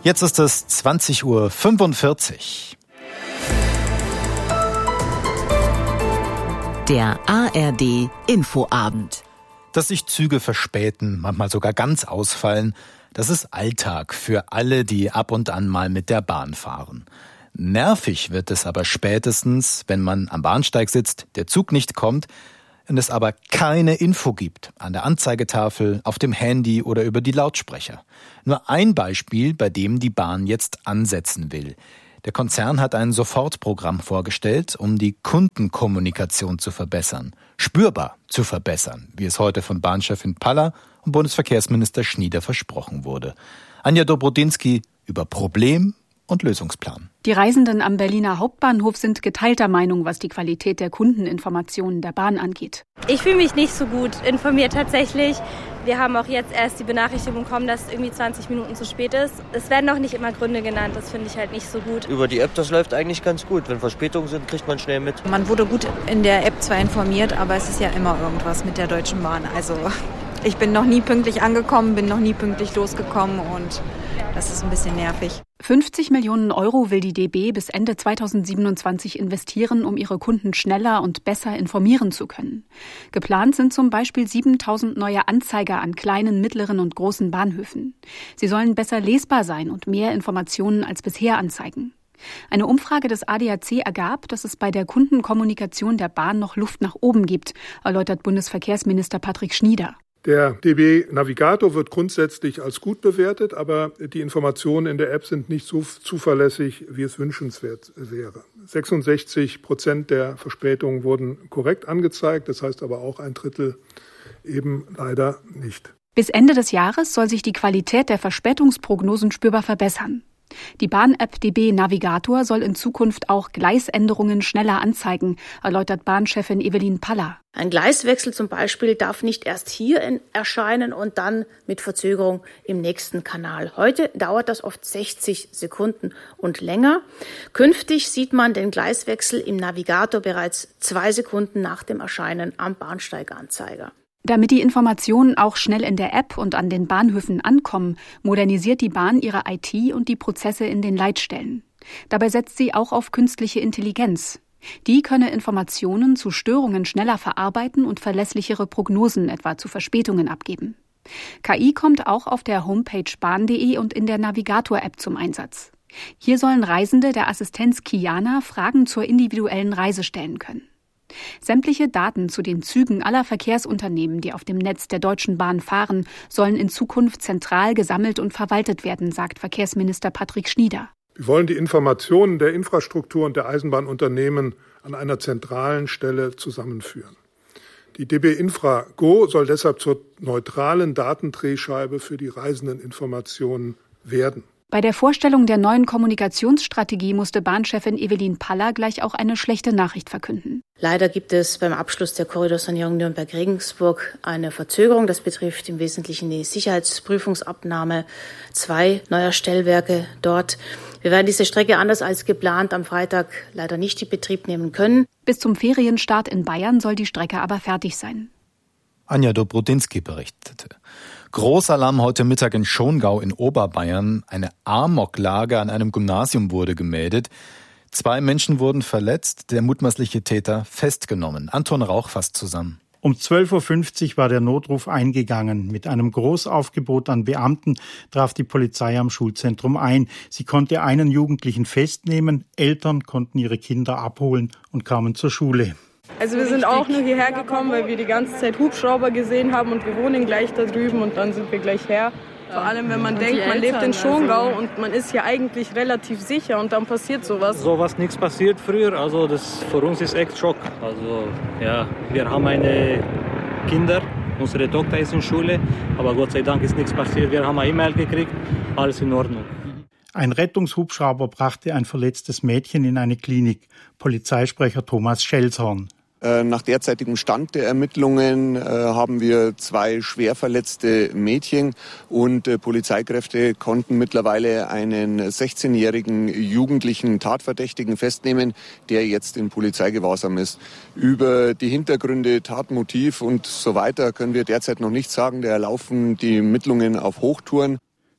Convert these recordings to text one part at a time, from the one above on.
Jetzt ist es 20:45 Uhr. Der ARD Infoabend. Dass sich Züge verspäten, manchmal sogar ganz ausfallen, das ist Alltag für alle, die ab und an mal mit der Bahn fahren. Nervig wird es aber spätestens, wenn man am Bahnsteig sitzt, der Zug nicht kommt und es aber keine Info gibt, an der Anzeigetafel, auf dem Handy oder über die Lautsprecher. Nur ein Beispiel, bei dem die Bahn jetzt ansetzen will. Der Konzern hat ein Sofortprogramm vorgestellt, um die Kundenkommunikation zu verbessern, spürbar zu verbessern, wie es heute von Bahnchefin Palla und Bundesverkehrsminister Schnieder versprochen wurde. Anja Dobrodinsky über Problem und Lösungsplan. Die Reisenden am Berliner Hauptbahnhof sind geteilter Meinung, was die Qualität der Kundeninformationen der Bahn angeht. Ich fühle mich nicht so gut informiert tatsächlich. Wir haben auch jetzt erst die Benachrichtigung bekommen, dass es irgendwie 20 Minuten zu spät ist. Es werden noch nicht immer Gründe genannt, das finde ich halt nicht so gut. Über die App, das läuft eigentlich ganz gut. Wenn Verspätungen sind, kriegt man schnell mit. Man wurde gut in der App zwar informiert, aber es ist ja immer irgendwas mit der Deutschen Bahn. Also ich bin noch nie pünktlich angekommen, bin noch nie pünktlich losgekommen und das ist ein bisschen nervig. 50 Millionen Euro will die DB bis Ende 2027 investieren, um ihre Kunden schneller und besser informieren zu können. Geplant sind zum Beispiel 7.000 neue Anzeiger an kleinen, mittleren und großen Bahnhöfen. Sie sollen besser lesbar sein und mehr Informationen als bisher anzeigen. Eine Umfrage des ADAC ergab, dass es bei der Kundenkommunikation der Bahn noch Luft nach oben gibt, erläutert Bundesverkehrsminister Patrick Schnieder. Der DB Navigator wird grundsätzlich als gut bewertet, aber die Informationen in der App sind nicht so zuverlässig, wie es wünschenswert wäre. 66% der Verspätungen wurden korrekt angezeigt, das heißt aber auch ein Drittel eben leider nicht. Bis Ende des Jahres soll sich die Qualität der Verspätungsprognosen spürbar verbessern. Die Bahn-App DB Navigator soll in Zukunft auch Gleisänderungen schneller anzeigen, erläutert Bahnchefin Evelyn Palla. Ein Gleiswechsel zum Beispiel darf nicht erst hier erscheinen und dann mit Verzögerung im nächsten Kanal. Heute dauert das oft 60 Sekunden und länger. Künftig sieht man den Gleiswechsel im Navigator bereits 2 Sekunden nach dem Erscheinen am Bahnsteiganzeiger. Damit die Informationen auch schnell in der App und an den Bahnhöfen ankommen, modernisiert die Bahn ihre IT und die Prozesse in den Leitstellen. Dabei setzt sie auch auf künstliche Intelligenz. Die könne Informationen zu Störungen schneller verarbeiten und verlässlichere Prognosen etwa zu Verspätungen abgeben. KI kommt auch auf der Homepage bahn.de und in der Navigator-App zum Einsatz. Hier sollen Reisende der Assistenz Kiana Fragen zur individuellen Reise stellen können. Sämtliche Daten zu den Zügen aller Verkehrsunternehmen, die auf dem Netz der Deutschen Bahn fahren, sollen in Zukunft zentral gesammelt und verwaltet werden, sagt Verkehrsminister Patrick Schnieder. Wir wollen die Informationen der Infrastruktur und der Eisenbahnunternehmen an einer zentralen Stelle zusammenführen. Die DB Infra Go soll deshalb zur neutralen Datendrehscheibe für die Reisendeninformationen werden. Bei der Vorstellung der neuen Kommunikationsstrategie musste Bahnchefin Evelyn Palla gleich auch eine schlechte Nachricht verkünden. Leider gibt es beim Abschluss der Korridorsanierung Nürnberg-Regensburg eine Verzögerung. Das betrifft im Wesentlichen die Sicherheitsprüfungsabnahme 2 neuer Stellwerke dort. Wir werden diese Strecke anders als geplant am Freitag leider nicht in Betrieb nehmen können. Bis zum Ferienstart in Bayern soll die Strecke aber fertig sein. Anja Dobrodinsky berichtete. Großalarm heute Mittag in Schongau in Oberbayern. Eine Amoklage an einem Gymnasium wurde gemeldet. 2 Menschen wurden verletzt, der mutmaßliche Täter festgenommen. Anton Rauch fasst zusammen. Um 12.50 Uhr war der Notruf eingegangen. Mit einem Großaufgebot an Beamten traf die Polizei am Schulzentrum ein. Sie konnte einen Jugendlichen festnehmen, Eltern konnten ihre Kinder abholen und kamen zur Schule. Also wir sind auch nur hierher gekommen, weil wir die ganze Zeit Hubschrauber gesehen haben und wir wohnen gleich da drüben und dann sind wir gleich her. Vor allem, wenn man denkt, man lebt in Schongau und man ist hier eigentlich relativ sicher und dann passiert sowas. Sowas nichts passiert früher, also das für uns ist echt Schock. Also ja, wir haben eine Kinder, unsere Tochter ist in Schule, aber Gott sei Dank ist nichts passiert. Wir haben eine E-Mail gekriegt, alles in Ordnung. Ein Rettungshubschrauber brachte ein verletztes Mädchen in eine Klinik. Polizeisprecher Thomas Schelshorn. Nach derzeitigem Stand der Ermittlungen haben wir 2 schwer verletzte Mädchen und Polizeikräfte konnten mittlerweile einen 16-jährigen jugendlichen Tatverdächtigen festnehmen, der jetzt in Polizeigewahrsam ist. Über die Hintergründe, Tatmotiv und so weiter können wir derzeit noch nichts sagen. Da laufen die Ermittlungen auf Hochtouren.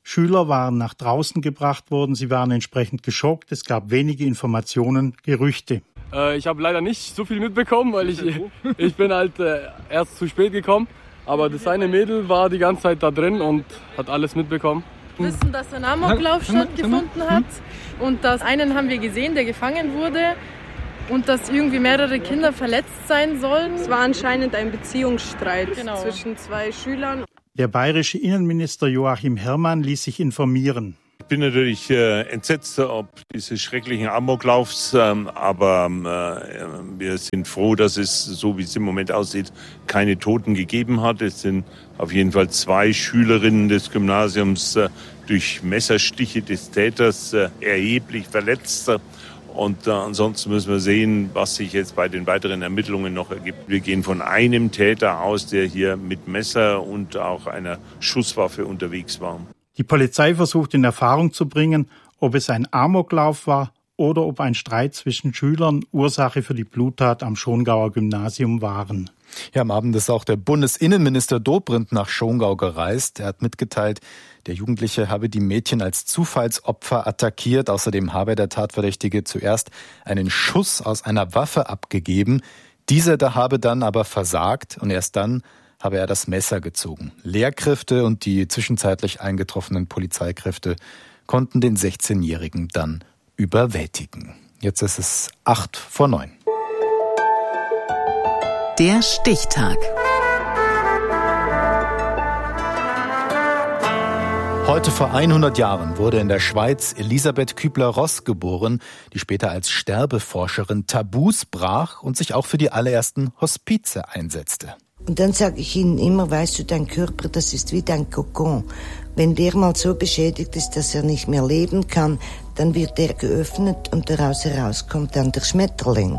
Schüler waren nach draußen gebracht worden, sie waren entsprechend geschockt, es gab wenige Informationen, Gerüchte. Ich habe leider nicht so viel mitbekommen, weil ich bin halt erst zu spät gekommen. Aber das eine Mädel war die ganze Zeit da drin und hat alles mitbekommen. Wir wissen, dass ein Amoklauf stattgefunden hat und dass einen haben wir gesehen, der gefangen wurde und dass irgendwie mehrere Kinder verletzt sein sollen. Es war anscheinend ein Beziehungsstreit zwischen zwei Schülern. Der bayerische Innenminister Joachim Herrmann ließ sich informieren. Ich bin natürlich entsetzt ob dieses schrecklichen Amoklaufs, aber wir sind froh, dass es, so wie es im Moment aussieht, keine Toten gegeben hat. Es sind auf jeden Fall 2 Schülerinnen des Gymnasiums durch Messerstiche des Täters erheblich verletzt. Und ansonsten müssen wir sehen, was sich jetzt bei den weiteren Ermittlungen noch ergibt. Wir gehen von einem Täter aus, der hier mit Messer und auch einer Schusswaffe unterwegs war. Die Polizei versucht in Erfahrung zu bringen, ob es ein Amoklauf war oder ob ein Streit zwischen Schülern Ursache für die Bluttat am Schongauer Gymnasium waren. Ja, am Abend ist auch der Bundesinnenminister Dobrindt nach Schongau gereist. Er hat mitgeteilt, der Jugendliche habe die Mädchen als Zufallsopfer attackiert. Außerdem habe der Tatverdächtige zuerst einen Schuss aus einer Waffe abgegeben. Dieser da habe dann aber versagt und erst dann habe er das Messer gezogen. Lehrkräfte und die zwischenzeitlich eingetroffenen Polizeikräfte konnten den 16-Jährigen dann überwältigen. Jetzt ist es 8:09. Der Stichtag. Heute vor 100 Jahren wurde in der Schweiz Elisabeth Kübler-Ross geboren, die später als Sterbeforscherin Tabus brach und sich auch für die allerersten Hospize einsetzte. Und dann sage ich ihnen immer, weißt du, dein Körper, das ist wie dein Kokon. Wenn der mal so beschädigt ist, dass er nicht mehr leben kann, dann wird der geöffnet und daraus herauskommt dann der Schmetterling.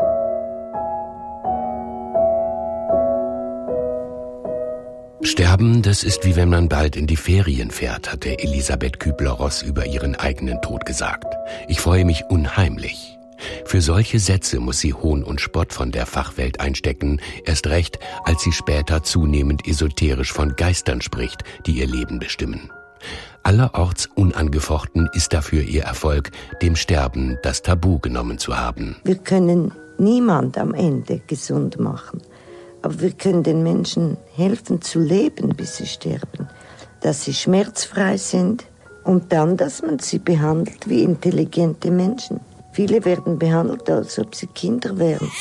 Sterben, das ist wie wenn man bald in die Ferien fährt, hatte Elisabeth Kübler-Ross über ihren eigenen Tod gesagt. Ich freue mich unheimlich. Für solche Sätze muss sie Hohn und Spott von der Fachwelt einstecken, erst recht, als sie später zunehmend esoterisch von Geistern spricht, die ihr Leben bestimmen. Allerorts unangefochten ist dafür ihr Erfolg, dem Sterben das Tabu genommen zu haben. Wir können niemand am Ende gesund machen, aber wir können den Menschen helfen zu leben, bis sie sterben, dass sie schmerzfrei sind und dann, dass man sie behandelt wie intelligente Menschen. Viele werden behandelt, als ob sie Kinder wären.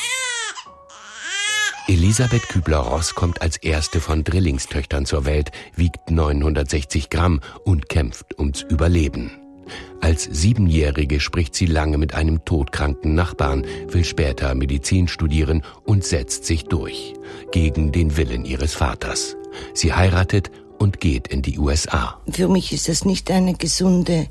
Elisabeth Kübler-Ross kommt als erste von Drillingstöchtern zur Welt, wiegt 960 Gramm und kämpft ums Überleben. Als 7-Jährige spricht sie lange mit einem todkranken Nachbarn, will später Medizin studieren und setzt sich durch. Gegen den Willen ihres Vaters. Sie heiratet und geht in die USA. Für mich ist das nicht eine gesunde,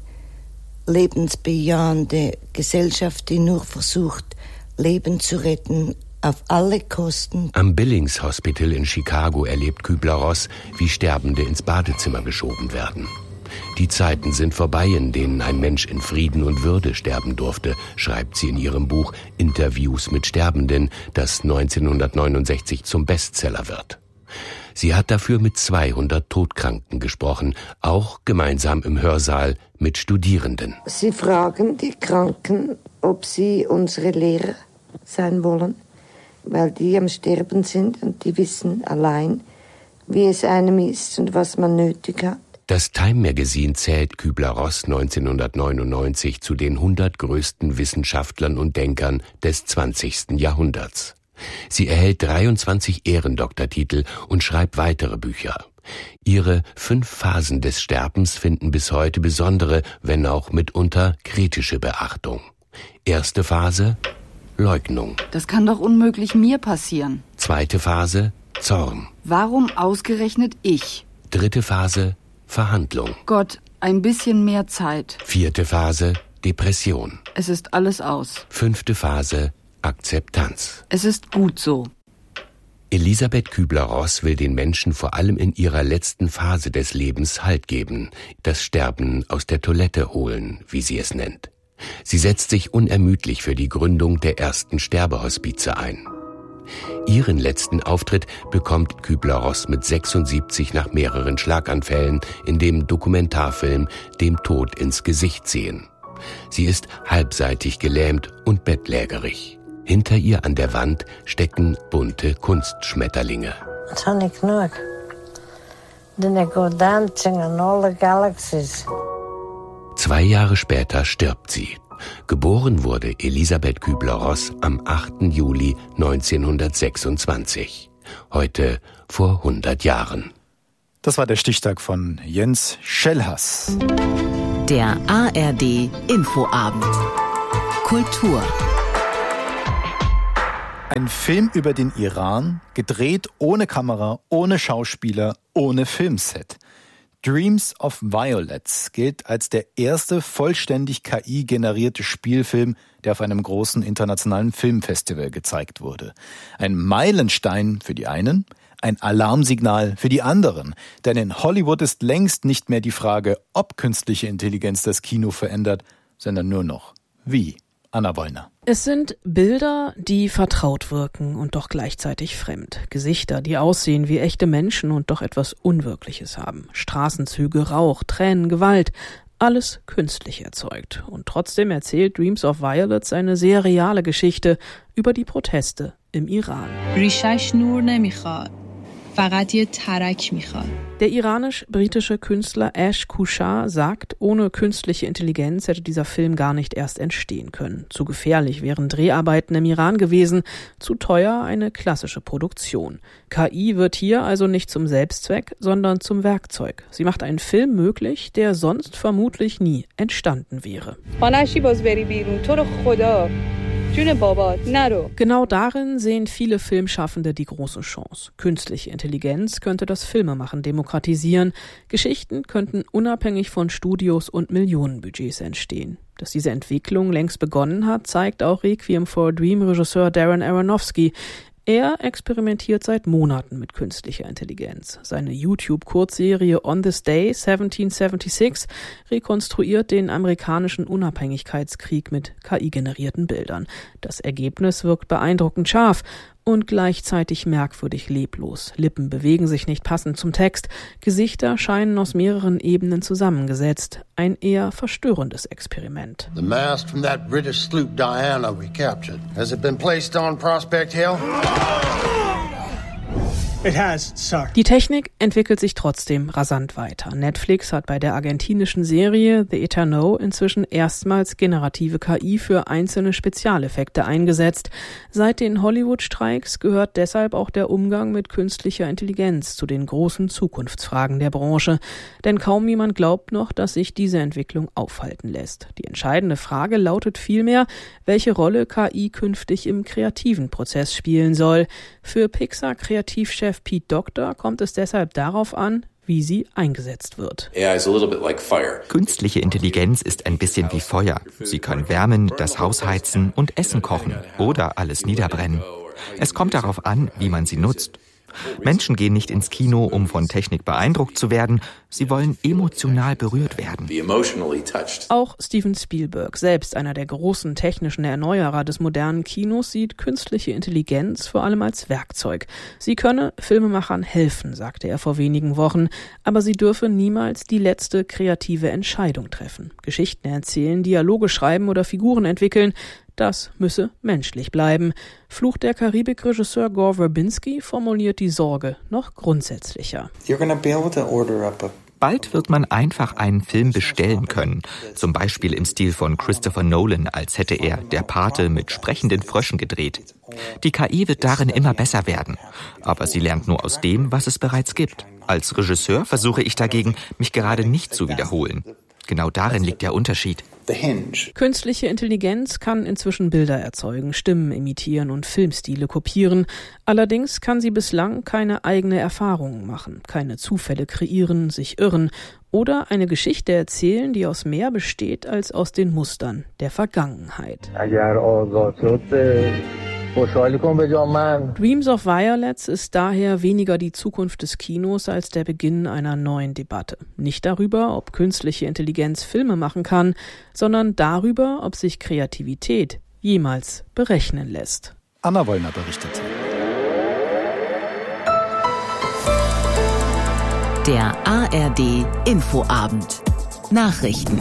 lebensbejahende Gesellschaft, die nur versucht, Leben zu retten auf alle Kosten. Am Billings Hospital in Chicago erlebt Kübler-Ross, wie Sterbende ins Badezimmer geschoben werden. Die Zeiten sind vorbei, in denen ein Mensch in Frieden und Würde sterben durfte, schreibt sie in ihrem Buch Interviews mit Sterbenden, das 1969 zum Bestseller wird. Sie hat dafür mit 200 Todkranken gesprochen, auch gemeinsam im Hörsaal mit Studierenden. Sie fragen die Kranken, ob sie unsere Lehrer sein wollen, weil die am Sterben sind und die wissen allein, wie es einem ist und was man nötig hat. Das Time Magazine zählt Kübler-Ross 1999 zu den 100 größten Wissenschaftlern und Denkern des 20. Jahrhunderts. Sie erhält 23 Ehrendoktortitel und schreibt weitere Bücher. Ihre 5 Phasen des Sterbens finden bis heute besondere, wenn auch mitunter kritische Beachtung. Erste Phase: Leugnung. Das kann doch unmöglich mir passieren. Zweite Phase: Zorn. Warum ausgerechnet ich? Dritte Phase: Verhandlung. Gott, ein bisschen mehr Zeit. Vierte Phase: Depression. Es ist alles aus. Fünfte Phase: Akzeptanz. Es ist gut so. Elisabeth Kübler-Ross will den Menschen vor allem in ihrer letzten Phase des Lebens Halt geben, das Sterben aus der Toilette holen, wie sie es nennt. Sie setzt sich unermüdlich für die Gründung der ersten Sterbehospize ein. Ihren letzten Auftritt bekommt Kübler-Ross mit 76 nach mehreren Schlaganfällen in dem Dokumentarfilm »Dem Tod ins Gesicht sehen«. Sie ist halbseitig gelähmt und bettlägerig. Hinter ihr an der Wand stecken bunte Kunstschmetterlinge. Tony Knook. Then I go dancing in all the galaxies. 2 Jahre später stirbt sie. Geboren wurde Elisabeth Kübler-Ross am 8. Juli 1926. Heute vor 100 Jahren. Das war der Stichtag von Jens Schellhass. Der ARD Infoabend. Kultur. Ein Film über den Iran, gedreht ohne Kamera, ohne Schauspieler, ohne Filmset. Dreams of Violets gilt als der erste vollständig KI-generierte Spielfilm, der auf einem großen internationalen Filmfestival gezeigt wurde. Ein Meilenstein für die einen, ein Alarmsignal für die anderen. Denn in Hollywood ist längst nicht mehr die Frage, ob künstliche Intelligenz das Kino verändert, sondern nur noch wie. Anna Wollner. Es sind Bilder, die vertraut wirken und doch gleichzeitig fremd. Gesichter, die aussehen wie echte Menschen und doch etwas Unwirkliches haben. Straßenzüge, Rauch, Tränen, Gewalt. Alles künstlich erzeugt. Und trotzdem erzählt Dreams of Violets eine sehr reale Geschichte über die Proteste im Iran. Der iranisch-britische Künstler Ash Kushar sagt, ohne künstliche Intelligenz hätte dieser Film gar nicht erst entstehen können. Zu gefährlich wären Dreharbeiten im Iran gewesen, zu teuer eine klassische Produktion. KI wird hier also nicht zum Selbstzweck, sondern zum Werkzeug. Sie macht einen Film möglich, der sonst vermutlich nie entstanden wäre. Genau darin sehen viele Filmschaffende die große Chance. Künstliche Intelligenz könnte das Filmemachen demokratisieren. Geschichten könnten unabhängig von Studios und Millionenbudgets entstehen. Dass diese Entwicklung längst begonnen hat, zeigt auch Requiem for a Dream-Regisseur Darren Aronofsky. Er experimentiert seit Monaten mit künstlicher Intelligenz. Seine YouTube-Kurzserie On This Day 1776 rekonstruiert den amerikanischen Unabhängigkeitskrieg mit KI-generierten Bildern. Das Ergebnis wirkt beeindruckend scharf und gleichzeitig merkwürdig leblos. Lippen bewegen sich nicht passend zum Text. Gesichter scheinen aus mehreren Ebenen zusammengesetzt. Ein eher verstörendes Experiment. The mast from that British sloop Diana we captured. Has it been placed on Prospect Hill? It has, sir. Die Technik entwickelt sich trotzdem rasant weiter. Netflix hat bei der argentinischen Serie The Eterno inzwischen erstmals generative KI für einzelne Spezialeffekte eingesetzt. Seit den Hollywood-Streiks gehört deshalb auch der Umgang mit künstlicher Intelligenz zu den großen Zukunftsfragen der Branche. Denn kaum jemand glaubt noch, dass sich diese Entwicklung aufhalten lässt. Die entscheidende Frage lautet vielmehr, welche Rolle KI künftig im kreativen Prozess spielen soll. Für Pixar-Kreativchef Pete Docter kommt es deshalb darauf an, wie sie eingesetzt wird. Künstliche Intelligenz ist ein bisschen wie Feuer. Sie kann wärmen, das Haus heizen und Essen kochen oder alles niederbrennen. Es kommt darauf an, wie man sie nutzt. Menschen gehen nicht ins Kino, um von Technik beeindruckt zu werden. Sie wollen emotional berührt werden. Auch Steven Spielberg, selbst einer der großen technischen Erneuerer des modernen Kinos, sieht künstliche Intelligenz vor allem als Werkzeug. Sie könne Filmemachern helfen, sagte er vor wenigen Wochen, aber sie dürfe niemals die letzte kreative Entscheidung treffen. Geschichten erzählen, Dialoge schreiben oder Figuren entwickeln, das müsse menschlich bleiben. Fluch der Karibik-Regisseur Gore Verbinski formuliert die Sorge noch grundsätzlicher. Bald wird man einfach einen Film bestellen können. Zum Beispiel im Stil von Christopher Nolan, als hätte er Der Pate mit sprechenden Fröschen gedreht. Die KI wird darin immer besser werden. Aber sie lernt nur aus dem, was es bereits gibt. Als Regisseur versuche ich dagegen, mich gerade nicht zu wiederholen. Genau darin liegt der Unterschied. Künstliche Intelligenz kann inzwischen Bilder erzeugen, Stimmen imitieren und Filmstile kopieren. Allerdings kann sie bislang keine eigene Erfahrungen machen, keine Zufälle kreieren, sich irren oder eine Geschichte erzählen, die aus mehr besteht als aus den Mustern der Vergangenheit. Dreams of Violets ist daher weniger die Zukunft des Kinos als der Beginn einer neuen Debatte. Nicht darüber, ob künstliche Intelligenz Filme machen kann, sondern darüber, ob sich Kreativität jemals berechnen lässt. Anna Wollner berichtete. Der ARD Infoabend. Nachrichten.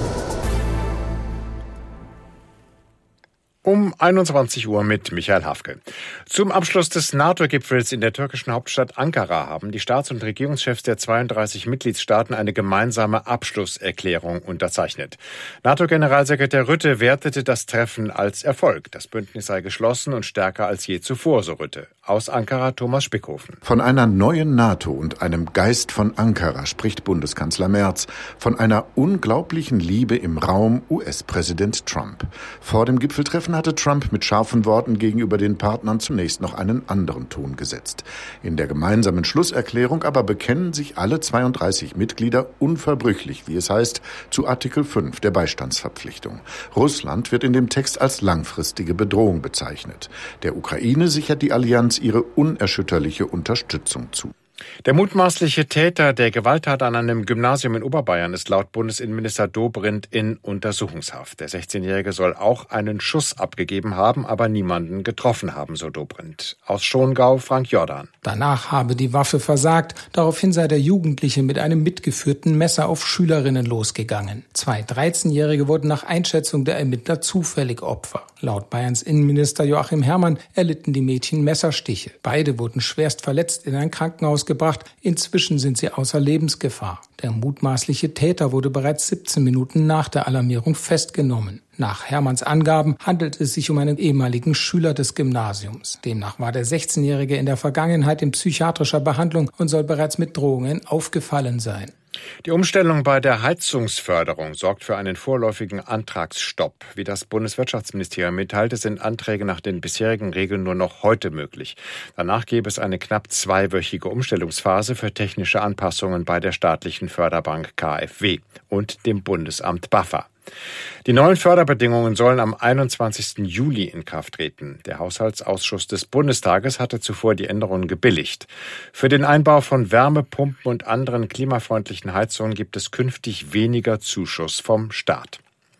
Um 21 Uhr mit Michael Hafke. Zum Abschluss des NATO-Gipfels in der türkischen Hauptstadt Ankara haben die Staats- und Regierungschefs der 32 Mitgliedstaaten eine gemeinsame Abschlusserklärung unterzeichnet. NATO-Generalsekretär Rutte wertete das Treffen als Erfolg. Das Bündnis sei geschlossen und stärker als je zuvor, so Rutte. Aus Ankara Thomas Spickhofen. Von einer neuen NATO und einem Geist von Ankara spricht Bundeskanzler Merz. Von einer unglaublichen Liebe im Raum US-Präsident Trump. Vor dem Gipfeltreffen hatte Trump mit scharfen Worten gegenüber den Partnern zunächst noch einen anderen Ton gesetzt. In der gemeinsamen Schlusserklärung aber bekennen sich alle 32 Mitglieder unverbrüchlich, wie es heißt, zu Artikel 5 der Beistandsverpflichtung. Russland wird in dem Text als langfristige Bedrohung bezeichnet. Der Ukraine sichert die Allianz ihre unerschütterliche Unterstützung zu. Der mutmaßliche Täter der Gewalttat an einem Gymnasium in Oberbayern ist laut Bundesinnenminister Dobrindt in Untersuchungshaft. Der 16-Jährige soll auch einen Schuss abgegeben haben, aber niemanden getroffen haben, so Dobrindt. Aus Schongau Frank Jordan. Danach habe die Waffe versagt. Daraufhin sei der Jugendliche mit einem mitgeführten Messer auf Schülerinnen losgegangen. 2 13-Jährige wurden nach Einschätzung der Ermittler zufällig Opfer. Laut Bayerns Innenminister Joachim Herrmann erlitten die Mädchen Messerstiche. Beide wurden schwerst verletzt in ein Krankenhaus gebracht. Inzwischen sind sie außer Lebensgefahr. Der mutmaßliche Täter wurde bereits 17 Minuten nach der Alarmierung festgenommen. Nach Hermanns Angaben handelt es sich um einen ehemaligen Schüler des Gymnasiums. Demnach war der 16-Jährige in der Vergangenheit in psychiatrischer Behandlung und soll bereits mit Drohungen aufgefallen sein. Die Umstellung bei der Heizungsförderung sorgt für einen vorläufigen Antragsstopp. Wie das Bundeswirtschaftsministerium mitteilte, sind Anträge nach den bisherigen Regeln nur noch heute möglich. Danach gäbe es eine knapp 2-wöchige Umstellungsphase für technische Anpassungen bei der staatlichen Förderbank KfW und dem Bundesamt BAFA. Die neuen Förderbedingungen sollen am 21. Juli in Kraft treten. Der Haushaltsausschuss des Bundestages hatte zuvor die Änderungen gebilligt. Für den Einbau von Wärmepumpen und anderen klimafreundlichen Heizungen gibt es künftig weniger Zuschuss vom Staat.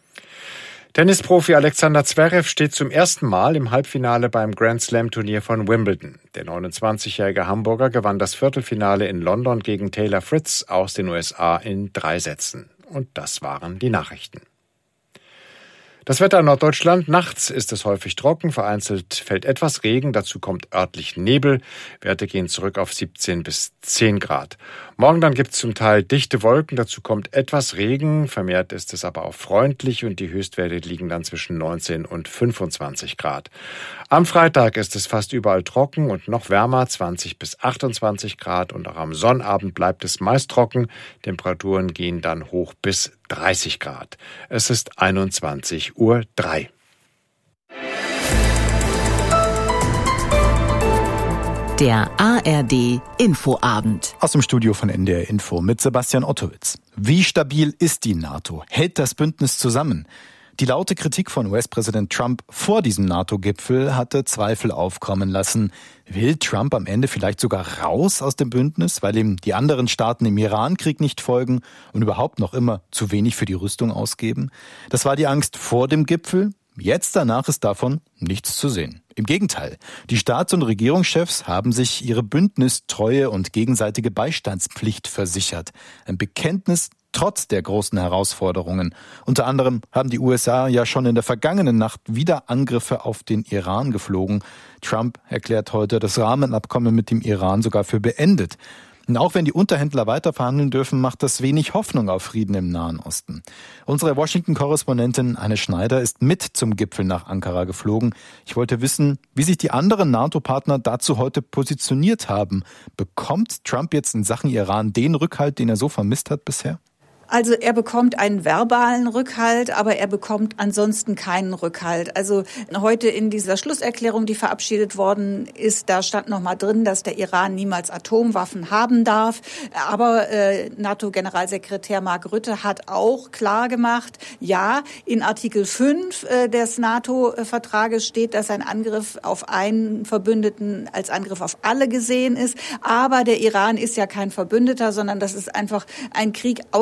Tennisprofi Alexander Zverev steht zum ersten Mal im Halbfinale beim Grand-Slam-Turnier von Wimbledon. Der 29-jährige Hamburger gewann das Viertelfinale in London gegen Taylor Fritz aus den USA in 3 Sätzen. Und das waren die Nachrichten. Das Wetter in Norddeutschland. Nachts ist es häufig trocken, vereinzelt fällt etwas Regen, dazu kommt örtlich Nebel. Werte gehen zurück auf 17 bis 10 Grad. Morgen dann gibt es zum Teil dichte Wolken, dazu kommt etwas Regen, vermehrt ist es aber auch freundlich und die Höchstwerte liegen dann zwischen 19 und 25 Grad. Am Freitag ist es fast überall trocken und noch wärmer, 20 bis 28 Grad und auch am Sonnabend bleibt es meist trocken. Temperaturen gehen dann hoch bis 30 Grad. Es ist 21:03 Uhr. Der ARD Infoabend. Aus dem Studio von NDR Info mit Sebastian Ottowitz. Wie stabil ist die NATO? Hält das Bündnis zusammen? Die laute Kritik von US-Präsident Trump vor diesem NATO-Gipfel hatte Zweifel aufkommen lassen. Will Trump am Ende vielleicht sogar raus aus dem Bündnis, weil ihm die anderen Staaten im Iran-Krieg nicht folgen und überhaupt noch immer zu wenig für die Rüstung ausgeben? Das war die Angst vor dem Gipfel. Jetzt danach ist davon nichts zu sehen. Im Gegenteil, die Staats- und Regierungschefs haben sich ihre Bündnistreue und gegenseitige Beistandspflicht versichert. Ein Bekenntnis trotz der großen Herausforderungen. Unter anderem haben die USA ja schon in der vergangenen Nacht wieder Angriffe auf den Iran geflogen. Trump erklärt heute das Rahmenabkommen mit dem Iran sogar für beendet. Und auch wenn die Unterhändler weiter verhandeln dürfen, macht das wenig Hoffnung auf Frieden im Nahen Osten. Unsere Washington-Korrespondentin Anne Schneider ist mit zum Gipfel nach Ankara geflogen. Ich wollte wissen, wie sich die anderen NATO-Partner dazu heute positioniert haben. Bekommt Trump jetzt in Sachen Iran den Rückhalt, den er so vermisst hat bisher? Also er bekommt einen verbalen Rückhalt, aber er bekommt ansonsten keinen Rückhalt. Also heute in dieser Schlusserklärung, die verabschiedet worden ist, da stand noch mal drin, dass der Iran niemals Atomwaffen haben darf. Aber NATO-Generalsekretär Mark Rutte hat auch klar gemacht, ja, in Artikel 5 des NATO-Vertrages steht, dass ein Angriff auf einen Verbündeten als Angriff auf alle gesehen ist. Aber der Iran ist ja kein Verbündeter, sondern das ist einfach ein Krieg außerhalb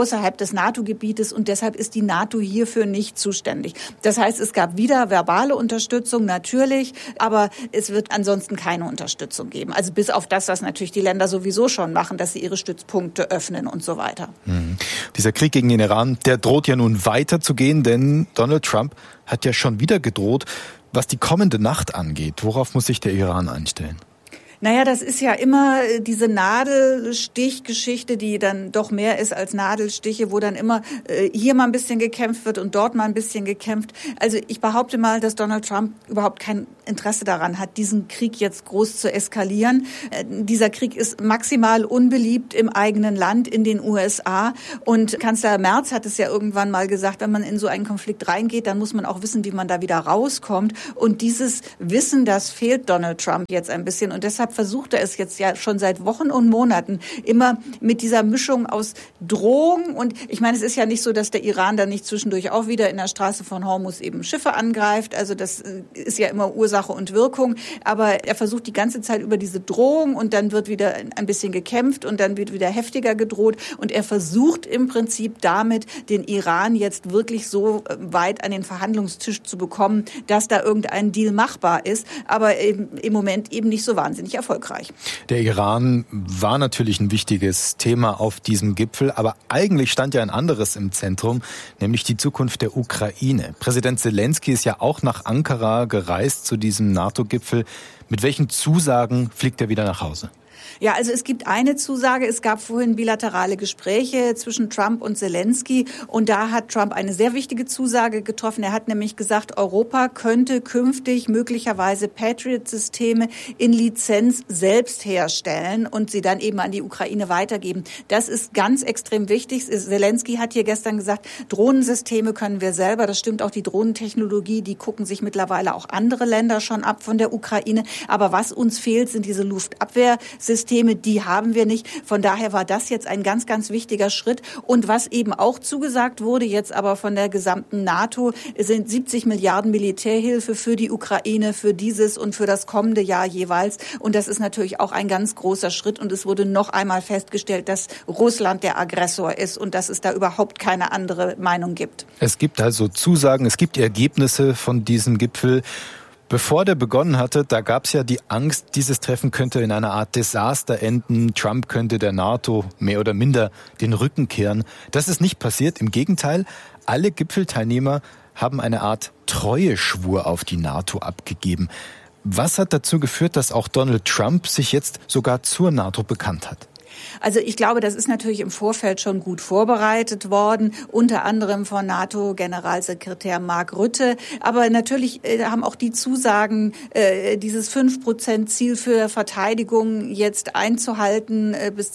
des NATO-Gebietes und deshalb ist die NATO hierfür nicht zuständig. Das heißt, es gab wieder verbale Unterstützung, natürlich, aber es wird ansonsten keine Unterstützung geben. Also bis auf das, was natürlich die Länder sowieso schon machen, dass sie ihre Stützpunkte öffnen und so weiter. Dieser Krieg gegen den Iran, der droht ja nun weiterzugehen, denn Donald Trump hat ja schon wieder gedroht, was die kommende Nacht angeht. Worauf muss sich der Iran einstellen? Naja, das ist ja immer diese Nadelstichgeschichte, die dann doch mehr ist als Nadelstiche, wo dann immer hier mal ein bisschen gekämpft wird und dort mal ein bisschen gekämpft. Also ich behaupte mal, dass Donald Trump überhaupt kein Interesse daran hat, diesen Krieg jetzt groß zu eskalieren. Dieser Krieg ist maximal unbeliebt im eigenen Land, in den USA. Und Kanzler Merz hat es ja irgendwann mal gesagt, wenn man in so einen Konflikt reingeht, dann muss man auch wissen, wie man da wieder rauskommt. Und dieses Wissen, das fehlt Donald Trump jetzt ein bisschen. Und deshalb versucht er es jetzt ja schon seit Wochen und Monaten immer mit dieser Mischung aus Drohung. Und ich meine, es ist ja nicht so, dass der Iran dann nicht zwischendurch auch wieder in der Straße von Hormuz eben Schiffe angreift. Also das ist ja immer Ursache und Wirkung. Aber er versucht die ganze Zeit über diese Drohung und dann wird wieder ein bisschen gekämpft und dann wird wieder heftiger gedroht. Und er versucht im Prinzip damit, den Iran jetzt wirklich so weit an den Verhandlungstisch zu bekommen, dass da irgendein Deal machbar ist. Aber im Moment eben nicht so wahnsinnig erfolgreich. Der Iran war natürlich ein wichtiges Thema auf diesem Gipfel, aber eigentlich stand ja ein anderes im Zentrum, nämlich die Zukunft der Ukraine. Präsident Zelensky ist ja auch nach Ankara gereist zu diesem NATO-Gipfel. Mit welchen Zusagen fliegt er wieder nach Hause? Ja, also es gibt eine Zusage. Es gab vorhin bilaterale Gespräche zwischen Trump und Zelensky. Und da hat Trump eine sehr wichtige Zusage getroffen. Er hat nämlich gesagt, Europa könnte künftig möglicherweise Patriot-Systeme in Lizenz selbst herstellen und sie dann eben an die Ukraine weitergeben. Das ist ganz extrem wichtig. Zelensky hat hier gestern gesagt, Drohnensysteme können wir selber. Das stimmt auch, die Drohnentechnologie, die gucken sich mittlerweile auch andere Länder schon ab von der Ukraine. Aber was uns fehlt, sind diese Luftabwehrsysteme. Die haben wir nicht. Von daher war das jetzt ein ganz, ganz wichtiger Schritt. Und was eben auch zugesagt wurde, jetzt aber von der gesamten NATO, sind 70 Milliarden Militärhilfe für die Ukraine, für dieses und für das kommende Jahr jeweils. Und das ist natürlich auch ein ganz großer Schritt. Und es wurde noch einmal festgestellt, dass Russland der Aggressor ist und dass es da überhaupt keine andere Meinung gibt. Es gibt also Zusagen, es gibt Ergebnisse von diesem Gipfel. Bevor der begonnen hatte, da gab es ja die Angst, dieses Treffen könnte in einer Art Desaster enden. Trump könnte der NATO mehr oder minder den Rücken kehren. Das ist nicht passiert. Im Gegenteil, alle Gipfelteilnehmer haben eine Art Treueschwur auf die NATO abgegeben. Was hat dazu geführt, dass auch Donald Trump sich jetzt sogar zur NATO bekannt hat? Also ich glaube, das ist natürlich im Vorfeld schon gut vorbereitet worden, unter anderem von NATO-Generalsekretär Mark Rutte. Aber natürlich haben auch die Zusagen, dieses 5%-Ziel für Verteidigung jetzt einzuhalten bis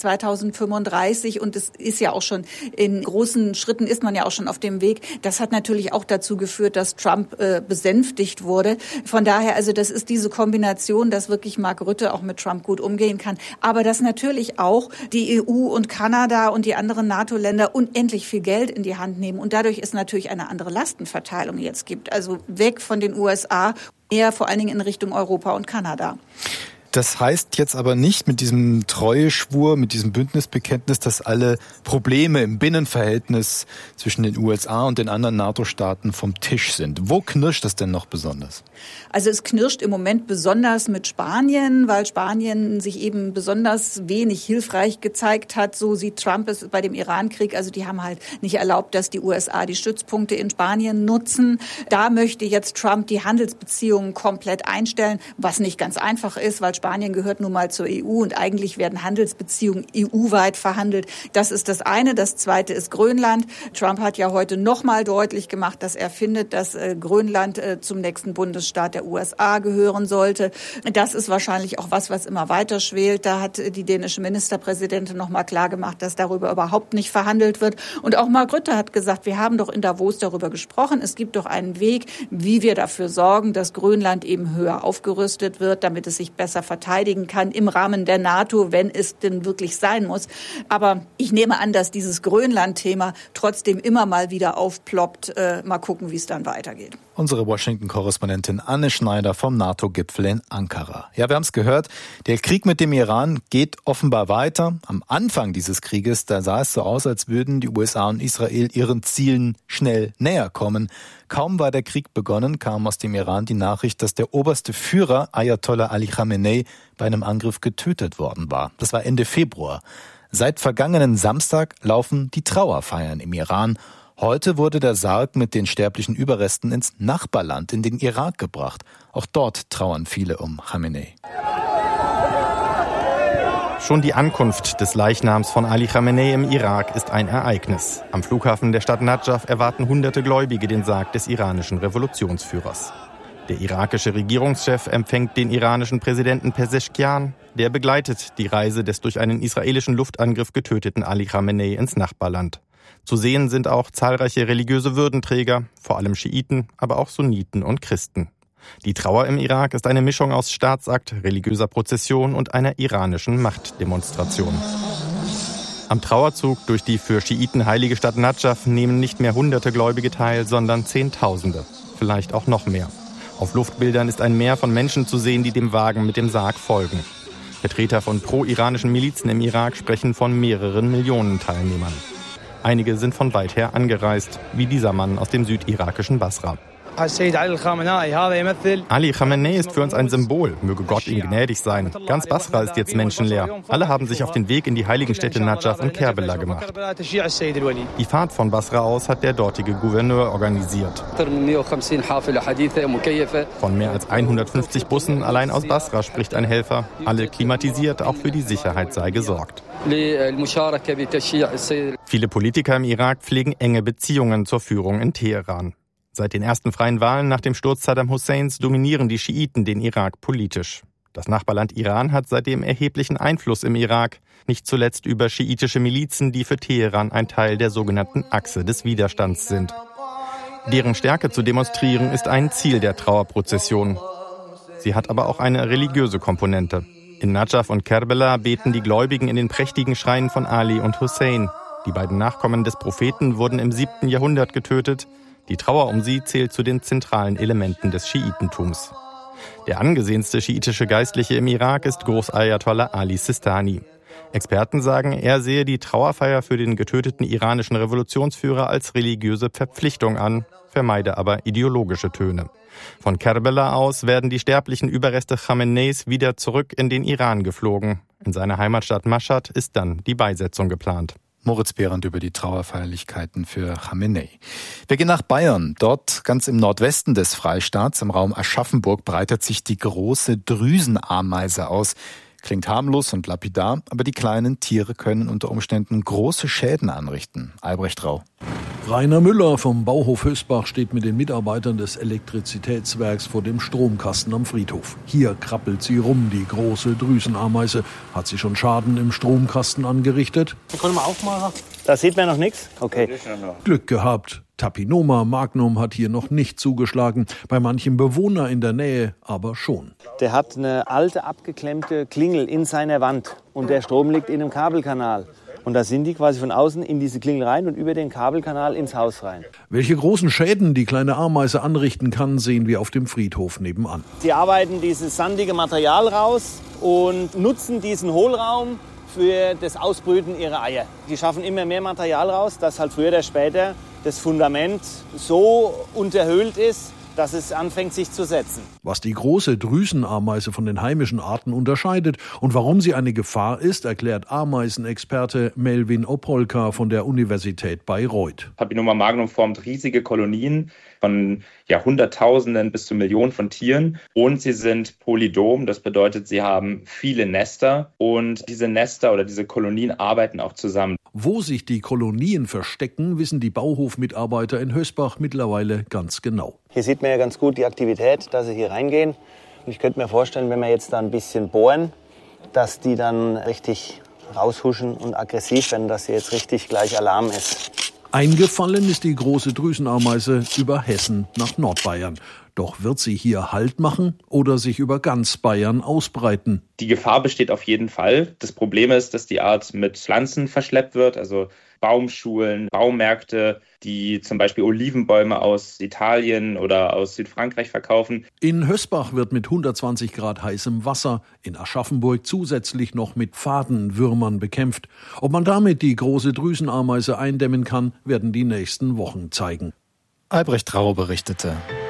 2035. Und es ist ja auch schon in großen Schritten, ist man ja auch schon auf dem Weg. Das hat natürlich auch dazu geführt, dass Trump besänftigt wurde. Von daher, also das ist diese Kombination, dass wirklich Mark Rutte auch mit Trump gut umgehen kann. Aber dass natürlich auch die EU und Kanada und die anderen NATO-Länder unendlich viel Geld in die Hand nehmen und dadurch es natürlich eine andere Lastenverteilung jetzt gibt. Also weg von den USA, eher vor allen Dingen in Richtung Europa und Kanada. Das heißt jetzt aber nicht mit diesem Treueschwur, mit diesem Bündnisbekenntnis, dass alle Probleme im Binnenverhältnis zwischen den USA und den anderen NATO-Staaten vom Tisch sind. Wo knirscht das denn noch besonders? Also es knirscht im Moment besonders mit Spanien, weil Spanien sich eben besonders wenig hilfreich gezeigt hat. So sieht Trump es bei dem Iran-Krieg. Also die haben halt nicht erlaubt, dass die USA die Stützpunkte in Spanien nutzen. Da möchte jetzt Trump die Handelsbeziehungen komplett einstellen, was nicht ganz einfach ist, weil Spanien gehört nun mal zur EU und eigentlich werden Handelsbeziehungen EU-weit verhandelt. Das ist das eine. Das zweite ist Grönland. Trump hat ja heute noch mal deutlich gemacht, dass er findet, dass Grönland zum nächsten Bundesstaat der USA gehören sollte. Das ist wahrscheinlich auch was immer weiter schwelt. Da hat die dänische Ministerpräsidentin noch mal klar gemacht, dass darüber überhaupt nicht verhandelt wird. Und auch Mark Rutte hat gesagt, wir haben doch in Davos darüber gesprochen. Es gibt doch einen Weg, wie wir dafür sorgen, dass Grönland eben höher aufgerüstet wird, damit es sich besser verteidigen kann im Rahmen der NATO, wenn es denn wirklich sein muss. Aber ich nehme an, dass dieses Grönland-Thema trotzdem immer mal wieder aufploppt. Mal gucken, wie es dann weitergeht. Unsere Washington-Korrespondentin Anne Schneider vom NATO-Gipfel in Ankara. Ja, wir haben es gehört, der Krieg mit dem Iran geht offenbar weiter. Am Anfang dieses Krieges, da sah es so aus, als würden die USA und Israel ihren Zielen schnell näher kommen. Kaum war der Krieg begonnen, kam aus dem Iran die Nachricht, dass der oberste Führer Ayatollah Ali Khamenei bei einem Angriff getötet worden war. Das war Ende Februar. Seit vergangenen Samstag laufen die Trauerfeiern im Iran. Heute wurde der Sarg mit den sterblichen Überresten ins Nachbarland, in den Irak gebracht. Auch dort trauern viele um Khamenei. Schon die Ankunft des Leichnams von Ali Khamenei im Irak ist ein Ereignis. Am Flughafen der Stadt Nadschaf erwarten hunderte Gläubige den Sarg des iranischen Revolutionsführers. Der irakische Regierungschef empfängt den iranischen Präsidenten Pezeshkian. Der begleitet die Reise des durch einen israelischen Luftangriff getöteten Ali Khamenei ins Nachbarland. Zu sehen sind auch zahlreiche religiöse Würdenträger, vor allem Schiiten, aber auch Sunniten und Christen. Die Trauer im Irak ist eine Mischung aus Staatsakt, religiöser Prozession und einer iranischen Machtdemonstration. Am Trauerzug durch die für Schiiten heilige Stadt Nadschaf nehmen nicht mehr hunderte Gläubige teil, sondern Zehntausende, vielleicht auch noch mehr. Auf Luftbildern ist ein Meer von Menschen zu sehen, die dem Wagen mit dem Sarg folgen. Vertreter von pro-iranischen Milizen im Irak sprechen von mehreren Millionen Teilnehmern. Einige sind von weit her angereist, wie dieser Mann aus dem südirakischen Basra. Ali Khamenei ist für uns ein Symbol, möge Gott ihm gnädig sein. Ganz Basra ist jetzt menschenleer. Alle haben sich auf den Weg in die heiligen Städte Nadschaf und Kerbela gemacht. Die Fahrt von Basra aus hat der dortige Gouverneur organisiert. Von mehr als 150 Bussen allein aus Basra spricht ein Helfer. Alle klimatisiert, auch für die Sicherheit sei gesorgt. Viele Politiker im Irak pflegen enge Beziehungen zur Führung in Teheran. Seit den ersten freien Wahlen nach dem Sturz Saddam Husseins dominieren die Schiiten den Irak politisch. Das Nachbarland Iran hat seitdem erheblichen Einfluss im Irak, nicht zuletzt über schiitische Milizen, die für Teheran ein Teil der sogenannten Achse des Widerstands sind. Deren Stärke zu demonstrieren ist ein Ziel der Trauerprozession. Sie hat aber auch eine religiöse Komponente. In Nadschaf und Kerbela beten die Gläubigen in den prächtigen Schreinen von Ali und Hussein. Die beiden Nachkommen des Propheten wurden im 7. Jahrhundert getötet. Die Trauer um sie zählt zu den zentralen Elementen des Schiitentums. Der angesehenste schiitische Geistliche im Irak ist Groß-Ayatollah Ali Sistani. Experten sagen, er sehe die Trauerfeier für den getöteten iranischen Revolutionsführer als religiöse Verpflichtung an, vermeide aber ideologische Töne. Von Kerbela aus werden die sterblichen Überreste Khameneis wieder zurück in den Iran geflogen. In seiner Heimatstadt Mashhad ist dann die Beisetzung geplant. Moritz Behrendt über die Trauerfeierlichkeiten für Khamenei. Wir gehen nach Bayern. Dort, ganz im Nordwesten des Freistaats, im Raum Aschaffenburg, breitet sich die große Drüsenameise aus. Klingt harmlos und lapidar, aber die kleinen Tiere können unter Umständen große Schäden anrichten. Albrecht Rau. Rainer Müller vom Bauhof Hösbach steht mit den Mitarbeitern des Elektrizitätswerks vor dem Stromkasten am Friedhof. Hier krabbelt sie rum, die große Drüsenameise. Hat sie schon Schaden im Stromkasten angerichtet? Können wir aufmachen? Da sieht man noch nichts? Okay. Glück gehabt. Tapinoma magnum hat hier noch nicht zugeschlagen, bei manchem Bewohner in der Nähe aber schon. Der hat eine alte, abgeklemmte Klingel in seiner Wand und der Strom liegt in einem Kabelkanal. Und da sind die quasi von außen in diese Klingel rein und über den Kabelkanal ins Haus rein. Welche großen Schäden die kleine Ameise anrichten kann, sehen wir auf dem Friedhof nebenan. Sie arbeiten dieses sandige Material raus und nutzen diesen Hohlraum für das Ausbrüten ihrer Eier. Die schaffen immer mehr Material raus, dass halt früher oder später das Fundament so unterhöhlt ist, dass es anfängt, sich zu setzen. Was die große Drüsenameise von den heimischen Arten unterscheidet und warum sie eine Gefahr ist, erklärt Ameisenexperte Melvin Opolka von der Universität Bayreuth. Papilloma magnum formt riesige Kolonien von Hunderttausenden bis zu Millionen von Tieren und sie sind polydom, das bedeutet, sie haben viele Nester und diese Nester oder diese Kolonien arbeiten auch zusammen. Wo sich die Kolonien verstecken, wissen die Bauhofmitarbeiter in Hösbach mittlerweile ganz genau. Hier sieht man ja ganz gut die Aktivität, dass sie hier reingehen. Und ich könnte mir vorstellen, wenn wir jetzt da ein bisschen bohren, dass die dann richtig raushuschen und aggressiv werden, dass hier jetzt richtig gleich Alarm ist. Eingefallen ist die große Drüsenameise über Hessen nach Nordbayern. Doch wird sie hier Halt machen oder sich über ganz Bayern ausbreiten? Die Gefahr besteht auf jeden Fall. Das Problem ist, dass die Art mit Pflanzen verschleppt wird. Also Baumschulen, Baumärkte, die zum Beispiel Olivenbäume aus Italien oder aus Südfrankreich verkaufen. In Hösbach wird mit 120 Grad heißem Wasser, in Aschaffenburg zusätzlich noch mit Fadenwürmern bekämpft. Ob man damit die große Drüsenameise eindämmen kann, werden die nächsten Wochen zeigen. Albrecht Rau berichtete.